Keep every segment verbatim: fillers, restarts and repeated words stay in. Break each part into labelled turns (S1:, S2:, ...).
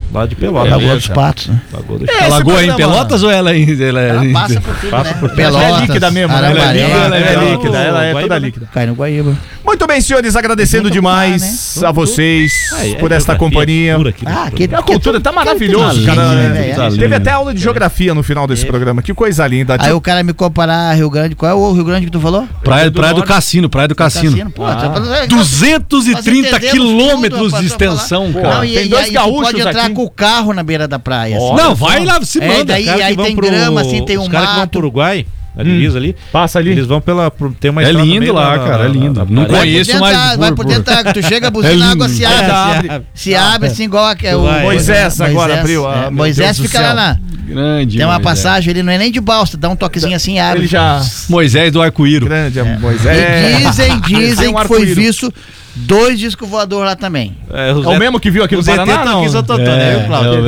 S1: Lá de Pelotas.
S2: Lagoa dos Patos, né?
S1: Lagoa dos
S3: É, a Lagoa é em Pelotas ou ela é em... Ela, é...
S2: ela passa por tudo,
S1: passa
S2: né?
S1: por
S2: Pelotas,
S3: ela é líquida mesmo, né?
S1: Ela é líquida, ela é,
S3: é
S1: líquida, ela é toda líquida.
S2: Cai no Guaíba.
S3: Muito bem, senhores, agradecendo
S2: Muito
S3: demais
S2: bom, né?
S3: a vocês
S1: Ah, é,
S3: por esta
S1: geografia,
S3: companhia.
S1: cultura aqui, né?
S2: Ah, que,
S3: A cultura tá maravilhoso,
S2: que-
S3: cara.
S2: que-
S3: né?
S2: é, é.
S1: Tá
S3: Teve
S1: lindo.
S3: até aula de geografia no final desse programa. Que coisa linda.
S2: Aí o cara me comparar Rio Grande, qual é o Rio Grande que tu falou?
S3: Praia
S1: Praia,
S3: do
S1: Praia do
S3: Norte.
S1: Cassino, Praia do Cassino.
S2: Pô,
S1: Ah.
S2: tá-
S1: duzentos e trinta
S2: Nós entendemos
S1: quilômetros
S2: tudo,
S1: de
S2: rapaz, pra
S1: extensão,
S2: falar.
S1: cara.
S2: Não, e,
S3: Tem
S2: e
S3: dois
S2: aí tu
S3: gaúchos
S2: pode entrar
S3: aqui.
S2: com o carro na beira da praia. assim.
S1: Não, vai lá, se
S2: É,
S1: manda.
S2: daí-
S1: cara,
S2: aí
S1: que vão
S2: tem
S1: pro-
S2: grama, assim, tem um
S1: Os caras que vão
S2: mato.
S1: pro Uruguai, na divisa ali,
S3: Passa ali.
S1: eles vão pela... pro- Tem uma
S4: É
S1: estrada no
S4: lindo
S1: meio
S4: lá,
S1: da-
S4: cara, é
S1: da-
S4: lindo.
S1: da-
S4: Não
S1: da-
S2: Vai
S4: conheço,
S2: por dentro
S4: mas
S2: da água, vai
S4: por-
S2: por
S4: por-
S2: dentro da água, tu chega, a
S4: É
S2: buzina, a
S4: lindo.
S2: água se
S3: É,
S2: abre.
S3: se abre.
S2: Se abre assim, igual a, é o
S1: Vai.
S3: Moisés agora
S2: Moisés,
S3: abriu. Ah,
S2: é,
S3: meu
S2: Moisés
S3: Deus do
S2: fica
S3: céu.
S2: lá na...
S4: Grande.
S2: Tem uma
S4: Moisés.
S2: passagem ali, não é nem de balsa, dá um toquezinho assim e abre.
S3: Ele já...
S4: Moisés do Arco-Íro.
S3: Grande,
S2: E
S3: Moisés.
S2: dizem, dizem
S3: um
S2: que foi
S3: arco-íris.
S2: visto dois discos voadores lá também.
S1: É,
S3: É o mesmo que viu aqui no
S1: O Zé
S3: Paraná,
S1: tá
S3: não?
S1: aqui em Santo Antônio,
S4: É,
S1: né, viu, Cláudio?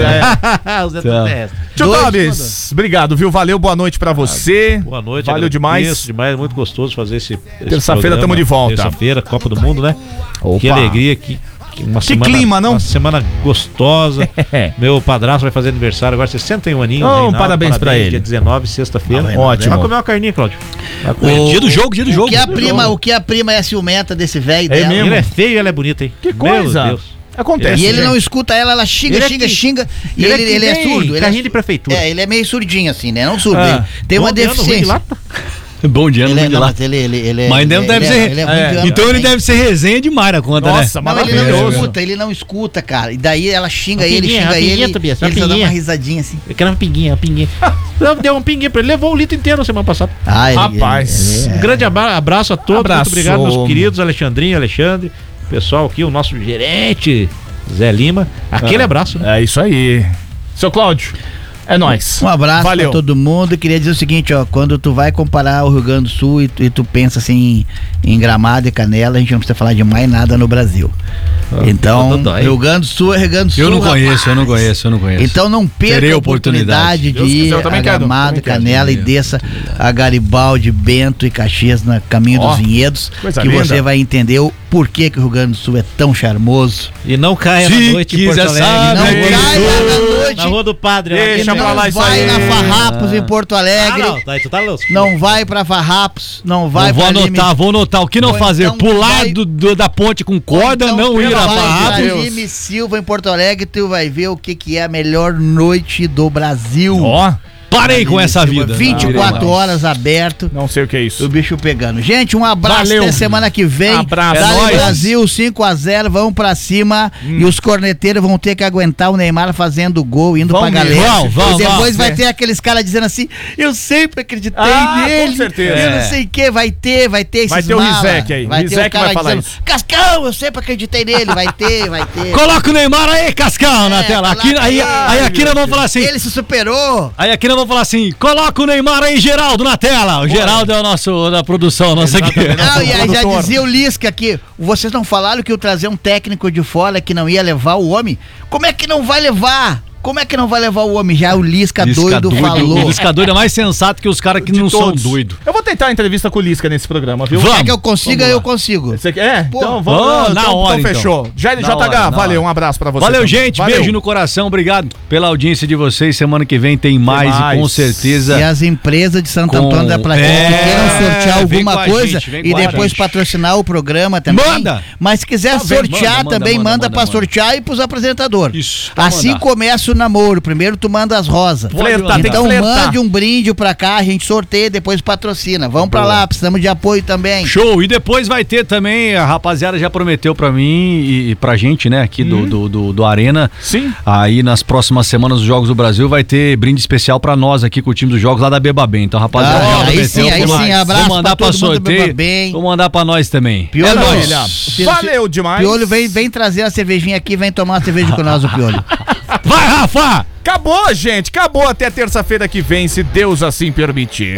S4: é
S1: O Zé
S4: Tá.
S1: tá terrestre.
S3: Tio
S2: Dois
S3: Tobes, obrigado, viu? Valeu, boa noite pra você.
S1: Boa noite.
S3: Valeu
S1: agradeço
S3: demais.
S1: demais, muito gostoso fazer esse, esse
S3: Terça-feira
S1: programa.
S3: tamo de volta.
S1: Terça-feira, Copa do Mundo, né?
S3: Opa.
S1: Que alegria, que, que uma
S3: Que
S1: semana,
S3: clima, não?
S1: Uma semana gostosa. Meu padrasto vai fazer aniversário agora, sessenta e um aninhos.
S3: Oh,
S1: Reinaldo,
S3: parabéns pra ele.
S1: Dia dezenove, sexta-feira.
S3: Ah, ótimo.
S1: Vai comer uma carninha, Cláudio. Vai comer.
S2: O-
S4: Dia do jogo, dia do jogo.
S2: O que a prima, o que a prima é ciumenta desse velho
S3: É
S2: dela.
S3: mesmo?
S1: Ele é feio e ela é bonita, hein?
S3: Que
S1: Meu
S3: coisa.
S1: Deus.
S3: Acontece.
S2: E ele
S3: gente.
S2: não escuta ela, ela xinga,
S1: Ele é
S2: xinga,
S1: que-
S2: xinga. E
S1: ele é
S2: ele,
S1: que
S2: ele é
S1: nem
S2: surdo. Ele é,
S1: carrinho de prefeitura.
S2: É, ele é meio surdinho assim, né? Não surdo.
S3: Ah.
S2: Ele tem uma
S1: Bom dia, no Rio de
S2: deficiência.
S1: Lata.
S4: Bom dia, não
S2: Ele é,
S4: vem de
S2: não,
S4: lá.
S2: mas ele, ele, ele é.
S4: Mas
S2: ele,
S4: não deve
S2: ele
S4: ser.
S2: É, ele é muito
S3: é.
S2: ano
S4: Então ele
S2: também.
S4: deve ser resenha demais na conta,
S3: Nossa,
S4: né?
S2: Não, ele não
S3: maravilhoso.
S2: escuta, ele não escuta, cara. E daí ela xinga
S1: Uma
S2: ele,
S1: pinguinha,
S2: xinga
S1: uma pinguinha,
S2: ele.
S1: Tobias,
S2: E
S1: uma
S2: ele só dá uma
S1: pinguinha.
S2: risadinha assim.
S1: Eu quero uma pinguinha, uma pinguinha. Não, deu uma pinguinha pra ele, levou o litro inteiro semana passada.
S2: Ah, ele,
S3: Rapaz.
S2: ele-
S1: Um grande abra- abraço a todos,
S3: Abraço.
S1: muito obrigado, meus queridos, Alexandrinho, Alexandre, pessoal aqui, o nosso gerente, Zé Lima. Aquele
S3: Ah.
S1: abraço.
S3: É isso aí. Seu Cláudio, é nóis.
S2: Um abraço
S3: Valeu.
S2: pra todo mundo. Eu queria dizer o seguinte, ó, quando tu vai comparar o Rio Grande do Sul e tu, e tu pensa assim em Gramado e Canela, a gente não precisa falar de mais nada no Brasil. Então,
S1: dodói.
S2: Rio Grande do Sul é Rio Grande do Sul.
S4: Eu não
S2: rapaz.
S4: conheço, eu não conheço, eu não conheço.
S2: Então não perca
S4: Terei
S2: a
S4: oportunidade.
S2: oportunidade de
S3: Deus
S2: ir
S3: quiser, eu também
S2: a
S3: quero,
S2: Gramado,
S3: também quero.
S2: Canela e desça a Garibaldi, Bento e Caxias no caminho
S3: Ó,
S2: dos Vinhedos,
S3: coisa
S2: que
S3: linda.
S2: você vai entender o porquê que o Rio Grande do Sul é tão charmoso.
S1: E não caia
S4: Se
S1: na noite em Porto
S4: quiser
S1: Alegre.
S4: saber.
S2: Não
S4: Ah,
S1: rua do-
S2: caia na noite,
S1: Na Rua do Padre. lá
S3: Deixa
S1: que
S3: pra
S1: tem-
S3: lá
S2: não
S3: isso
S2: vai
S3: aí.
S2: na Farrapos em Porto
S1: Ah,
S2: Alegre,
S1: não, tá, tu tá louco.
S2: não vai pra Farrapos, não vai
S4: Eu vou
S2: pra
S4: anotar,
S2: Lime-
S4: vou anotar. O que não
S2: Ou
S4: fazer?
S2: então
S4: Pular
S2: vai-
S4: do, do- da ponte com corda,
S2: Então,
S4: não ir
S2: tu
S4: a
S2: vai pra
S4: Farrapos.
S3: Deus.
S2: Lime Silva em Porto Alegre, tu vai ver o que que é a melhor noite do Brasil.
S3: Ó,
S4: Parei com essa vida.
S2: vinte e quatro
S4: Não.
S2: horas aberto.
S3: não sei o que é isso.
S2: O bicho pegando. Gente, um abraço
S3: Valeu.
S2: até semana que vem.
S3: Abraço.
S2: Dale
S3: É nóis.
S2: Brasil, cinco a zero, vamos pra cima. E os corneteiros vão ter que aguentar o Neymar fazendo gol, indo
S3: Vão
S2: pra
S3: mesmo.
S2: galera.
S4: Vão, vão,
S2: e depois
S3: vão.
S2: vai
S3: É.
S2: ter aqueles caras dizendo assim: eu sempre acreditei
S3: Ah,
S2: nele.
S3: com certeza.
S2: Eu não
S3: É.
S2: sei o que, vai ter, vai ter.
S3: Vai
S2: esses
S3: ter o
S2: mala.
S3: Rizek aí.
S2: Vai
S3: O
S2: ter
S3: Rizek
S2: o cara
S3: vai falar
S2: dizendo:
S3: isso.
S2: Cascão, eu sempre acreditei nele. Vai ter, vai ter.
S4: Coloca o Neymar aí, Cascão, na
S2: É,
S4: tela. Aqui,
S2: coloca
S4: aí,
S2: aí.
S4: aí aqui nós vamos falar assim.
S2: Ele se superou.
S4: Aí aqui nós vamos falar assim: coloca o Neymar aí, Geraldo, na tela. O Geraldo é o nosso da produção, nossa aqui.
S2: Não, e aí já
S3: produtor.
S2: dizia o Lisca aqui, vocês não falaram que eu trazer um técnico de fora que não ia levar o homem? Como é que não vai levar? Como é que não vai levar o homem? Já o Lisca,
S4: Lisca
S2: doido, falou.
S4: O Lisca doido é mais sensato que os caras que
S3: De
S4: não
S3: todos.
S4: são doidos.
S3: Eu vou tentar a entrevista com o Lisca nesse programa, viu?
S4: Vamos.
S2: Quer que eu consiga,
S3: Vamos lá.
S2: eu consigo.
S3: Você quer? É?
S2: Pô,
S3: Então
S4: vamos,
S3: vamos
S4: na
S3: então,
S4: hora,
S3: então
S4: então.
S3: fechou. Já,
S4: Na
S3: J H,
S4: hora, na
S3: valeu,
S4: hora.
S3: um abraço pra você.
S4: Valeu,
S3: também.
S4: gente.
S3: Valeu.
S4: Beijo no coração. Obrigado pela audiência de vocês. Semana que vem tem mais,
S3: mais.
S4: e com certeza.
S2: E as empresas de Santo
S4: Com-
S2: Antônio da Platina
S4: É,
S2: que queiram sortear
S4: vem
S2: alguma
S4: com a
S2: coisa
S4: gente, vem
S2: e
S4: com a
S2: depois
S4: gente.
S2: patrocinar o programa também.
S4: Manda.
S2: Mas se quiser
S4: Tá vendo?
S2: sortear
S4: Manda, manda,
S2: também,
S4: manda,
S2: manda,
S4: manda,
S2: pra
S4: manda.
S2: sortear e pros apresentadores.
S4: Isso, pode
S2: Assim
S4: mandar.
S2: começa o namoro. Primeiro tu manda as rosas.
S3: Flertar, tem que
S2: Então
S3: flertar.
S2: mande um brinde pra cá, a gente sorteia, depois patrocina. Vamos pra lá, precisamos de apoio também.
S4: Show! E depois vai ter também, a rapaziada já prometeu pra mim e, e pra gente, né, aqui do, do, do, do Arena.
S3: Sim.
S4: Aí nas próximas semanas dos Jogos do Brasil vai ter brinde especial pra nós aqui com o time dos Jogos lá da Beba Bem. Então, rapaziada,
S2: Ah,
S4: já
S2: aí
S4: prometeu.
S2: sim, aí
S4: vou-
S2: sim, abraço
S4: Vou mandar
S2: pra
S4: pra
S2: todo mundo do Beba
S4: sorteio.
S2: Bem.
S4: Vou mandar pra nós também.
S2: Piolho,
S4: é nóis.
S2: Piolho,
S3: Valeu demais.
S2: Piolho, vem, vem trazer a cervejinha aqui, vem tomar uma cerveja com nós, o Piolho.
S4: Vai, Rafa!
S3: Acabou, gente. Acabou até terça-feira que vem, se Deus assim permitir.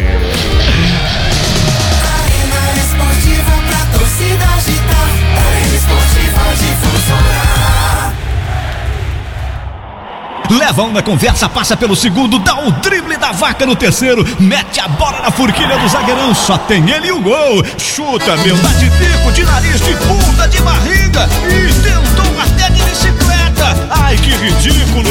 S5: Arena Esportiva pra torcida agitar. Arena Esportiva Difusora.
S6: Leva um na conversa, passa pelo segundo, dá o drible da vaca no terceiro, mete a bola na forquilha do zagueirão, só tem ele e o gol. Chuta, meu, dá de bico, de nariz, de bunda, de barriga e tentou até de bicicleta. Ai, que ridículo.